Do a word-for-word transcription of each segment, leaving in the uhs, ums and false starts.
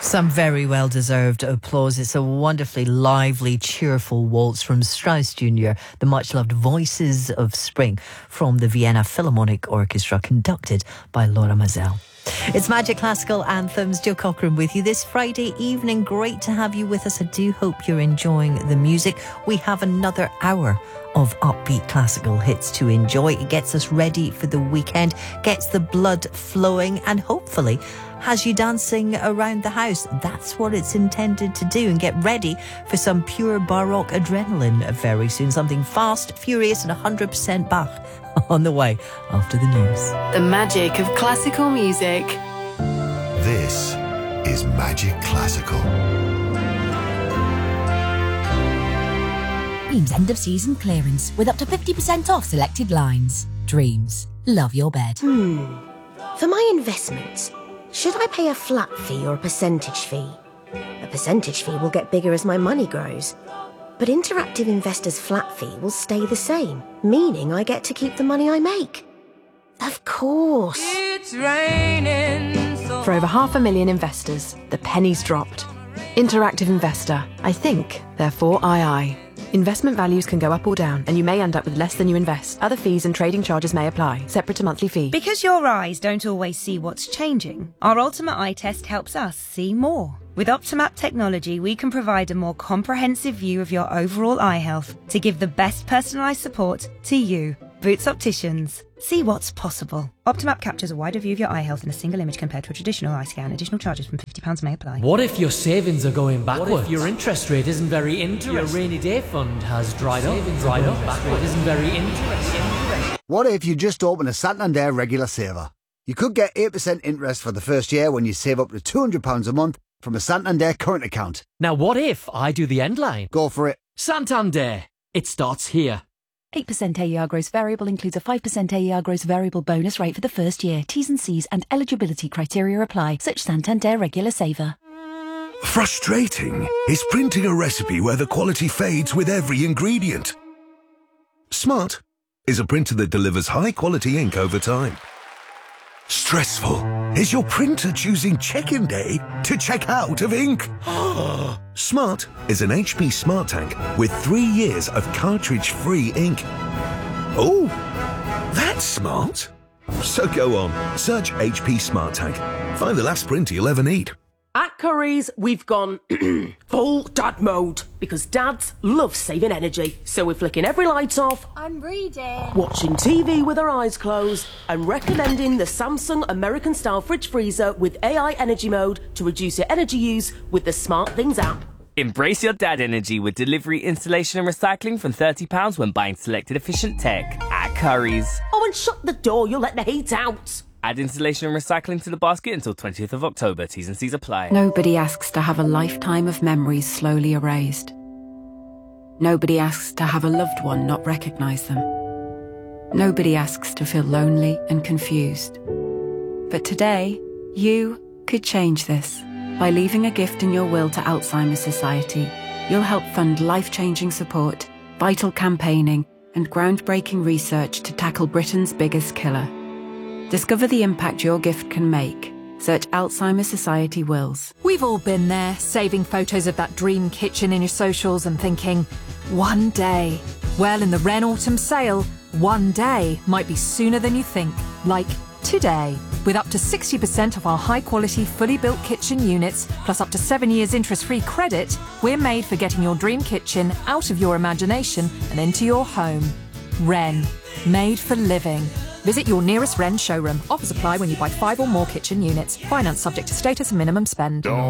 Some very well-deserved applause. It's a wonderfully lively, cheerful waltz from Strauss Junior, the much-loved Voices of Spring from the Vienna Philharmonic Orchestra, conducted by Laura Mazel. It's Magic Classical Anthems. Joe Cochran with you this Friday evening. Great to have you with us. I do hope you're enjoying the music. We have another hour of upbeat classical hits to enjoy. It gets us ready for the weekend, gets the blood flowing, and hopefully has you dancing around the house. That's what it's intended to do. And get ready for some pure Baroque adrenaline very soon. Something fast, furious, and one hundred percent Bach on the way after the news. The magic of classical music. This is Magic Classical. Dreams end of season clearance with up to fifty percent off selected lines. Dreams. Love your bed. Hmm. For my investments, should I pay a flat fee or a percentage fee? A percentage fee will get bigger as my money grows. But Interactive Investor's flat fee will stay the same, meaning I get to keep the money I make. Of course. It's raining so For over half a million investors, the penny's dropped. Interactive Investor. I think, therefore I I. Investment values can go up or down, and you may end up with less than you invest. Other fees and trading charges may apply, separate to monthly fee. Because your eyes don't always see what's changing, our Ultimate Eye Test helps us see more. With Optimap technology, we can provide a more comprehensive view of your overall eye health to give the best personalised support to you. Boots Opticians. See what's possible. Optimap captures a wider view of your eye health in a single image compared to a traditional eye scan. Additional charges from fifty pounds may apply. What if your savings are going backwards? What if your interest rate isn't very interesting? Your rainy day fund has dried up. Savings dried up. Backward isn't very interesting. What if you just open a Santander regular saver? You could get eight percent interest for the first year when you save up to two hundred pounds a month from a Santander current account. Now what if I do the end line? Go for it. Santander. It starts here. eight percent A E R gross variable includes a five percent A E R gross variable bonus rate for the first year. T's and C's and eligibility criteria apply. Search Santander Regular Saver. Frustrating is printing a recipe where the quality fades with every ingredient. Smart is a printer that delivers high-quality ink over time. Stressful is your printer choosing check-in day to check out of ink. Smart is an H P Smart Tank with three years of cartridge-free ink. Oh, that's smart. So go on, search H P Smart Tank. Find the last printer you'll ever need. At Currys, we've gone full dad mode because dads love saving energy. So we're flicking every light off. I'm reading. Watching T V with our eyes closed and recommending the Samsung American Style Fridge Freezer with A I Energy Mode to reduce your energy use with the Smart Things app. Embrace your dad energy with delivery, installation and recycling from thirty pounds when buying selected efficient tech at Currys. Oh, and shut the door, you'll let the heat out. Add installation and recycling to the basket until twentieth of October. T's and C's apply. Nobody asks to have a lifetime of memories slowly erased. Nobody asks to have a loved one not recognise them. Nobody asks to feel lonely and confused. But today, you could change this. By leaving a gift in your will to Alzheimer's Society, you'll help fund life-changing support, vital campaigning, and groundbreaking research to tackle Britain's biggest killer. Discover the impact your gift can make. Search Alzheimer's Society Wills. We've all been there, saving photos of that dream kitchen in your socials and thinking, one day. Well, in the Wren Autumn Sale, one day might be sooner than you think, like today. With up to sixty percent of our high-quality, fully built kitchen units, plus up to seven years interest-free credit, we're made for getting your dream kitchen out of your imagination and into your home. Wren. Made for living. Visit your nearest Wren showroom. Offers apply when you buy five or more kitchen units. Finance subject to status and minimum spend. With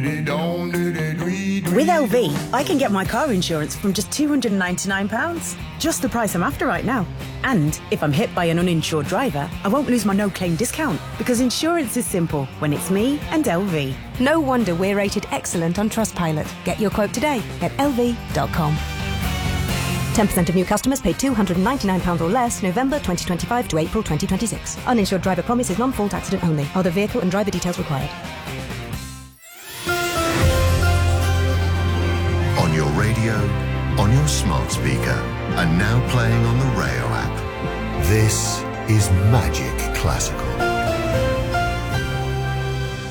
L V, I can get my car insurance from just two hundred and ninety-nine pounds. Just the price I'm after right now. And if I'm hit by an uninsured driver, I won't lose my no-claim discount because insurance is simple when it's me and L V. No wonder we're rated excellent on Trustpilot. Get your quote today at L V dot com. ten percent of new customers paid two hundred and ninety-nine pounds or less November twenty twenty-five to April twenty twenty-six. Uninsured driver promise is non-fault accident only. Other vehicle and driver details required. On your radio, on your smart speaker, and now playing on the Rayo app. This is Magic Classical.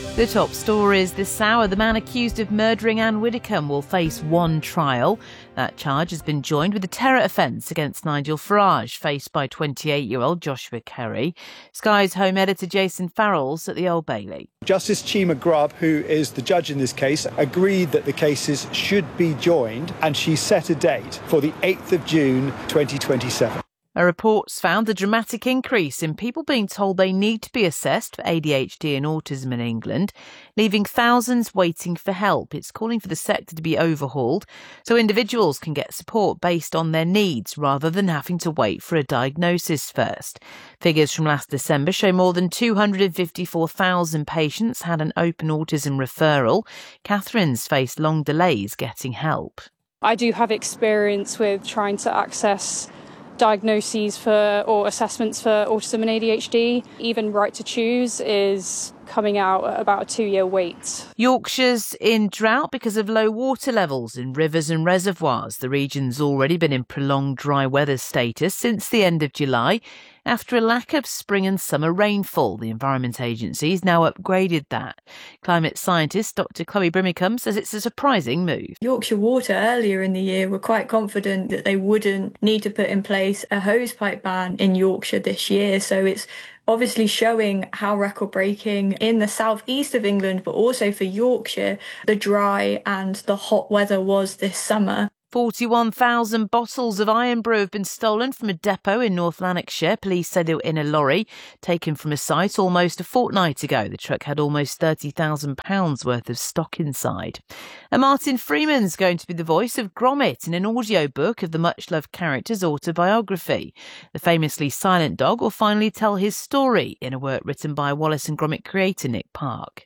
The top stories this hour. The man accused of murdering Anne Widdecombe will face one trial. That charge has been joined with a terror offence against Nigel Farage, faced by twenty-eight-year-old Joshua Kerry. Sky's home editor Jason Farrell's at the Old Bailey. Justice Chima Grubb, who is the judge in this case, agreed that the cases should be joined, and she set a date for the eighth of June twenty twenty-seven. A report's found a dramatic increase in people being told they need to be assessed for A D H D and autism in England, leaving thousands waiting for help. It's calling for the sector to be overhauled so individuals can get support based on their needs rather than having to wait for a diagnosis first. Figures from last December show more than two hundred fifty-four thousand patients had an open autism referral. Catherine's faced long delays getting help. I do have experience with trying to access diagnoses for or assessments for autism and A D H D. Even Right to Choose is coming out at about a two-year wait. Yorkshire's in drought because of low water levels in rivers and reservoirs. The region's already been in prolonged dry weather status since the end of July. After a lack of spring and summer rainfall, the Environment Agency has now upgraded that. Climate scientist Doctor Chloe Brimicombe says it's a surprising move. Yorkshire Water earlier in the year were quite confident that they wouldn't need to put in place a hosepipe ban in Yorkshire this year, so it's obviously showing how record-breaking in the southeast of England, but also for Yorkshire, the dry and the hot weather was this summer. forty-one thousand bottles of Iron Brew have been stolen from a depot in North Lanarkshire. Police said they were in a lorry taken from a site almost a fortnight ago. The truck had almost thirty thousand pounds worth of stock inside. And Martin Freeman's going to be the voice of Gromit in an audiobook of the much-loved character's autobiography. The famously silent dog will finally tell his story in a work written by Wallace and Gromit creator Nick Park.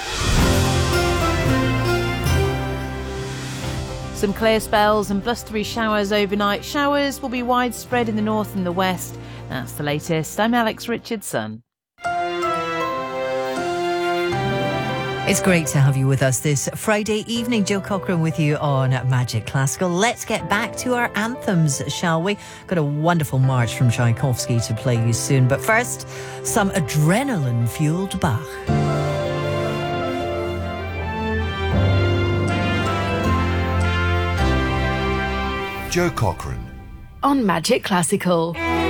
Some clear spells and blustery showers overnight. Showers will be widespread in the north and the west. That's the latest. I'm Alex Richardson. It's great to have you with us this Friday evening. Joe Cochrane with you on Magic Classical. Let's get back to our anthems, shall we? Got a wonderful march from Tchaikovsky to play you soon. But first, some adrenaline-fueled Bach. Joe Cochrane on Magic Classical.